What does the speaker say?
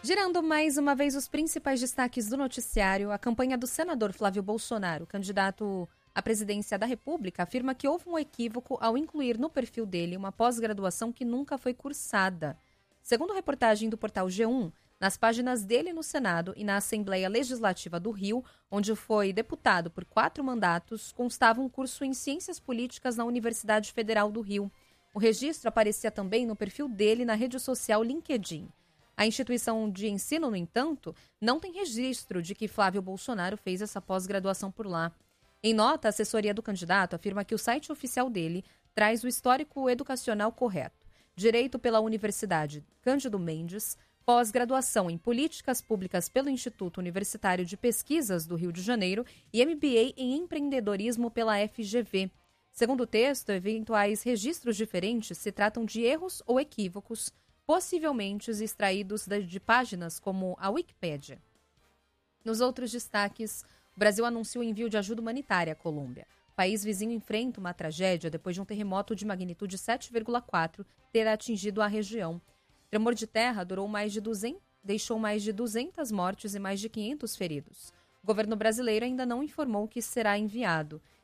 Girando mais uma vez os principais destaques do noticiário, a campanha do senador Flávio Bolsonaro, candidato à presidência da República, afirma que houve um equívoco ao incluir no perfil dele uma pós-graduação que nunca foi cursada. Segundo reportagem do portal G1, nas páginas dele no Senado e na Assembleia Legislativa do Rio, onde foi deputado por 4 mandatos, constava um curso em Ciências Políticas na Universidade Federal do Rio. O registro aparecia também no perfil dele na rede social LinkedIn. A instituição de ensino, no entanto, não tem registro de que Flávio Bolsonaro fez essa pós-graduação por lá. Em nota, a assessoria do candidato afirma que o site oficial dele traz o histórico educacional correto. Direito pela Universidade Cândido Mendes, pós-graduação em Políticas Públicas pelo Instituto Universitário de Pesquisas do Rio de Janeiro e MBA em Empreendedorismo pela FGV. Segundo o texto, eventuais registros diferentes se tratam de erros ou equívocos, possivelmente extraídos de páginas como a Wikipédia. Nos outros destaques, o Brasil anunciou o envio de ajuda humanitária à Colômbia. O país vizinho enfrenta uma tragédia depois de um terremoto de magnitude 7,4 ter atingido a região. O tremor de terra deixou mais de 200 mortes e mais de 500 feridos. O governo brasileiro ainda não informou que será enviado.